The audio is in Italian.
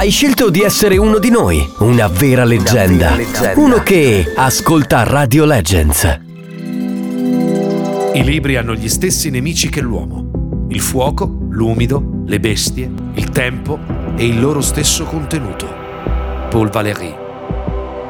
Hai scelto di essere uno di noi, una vera leggenda. Uno che ascolta Radio Legends. I libri hanno gli stessi nemici che l'uomo: il fuoco, l'umido, le bestie, il tempo e il loro stesso contenuto. Paul Valéry.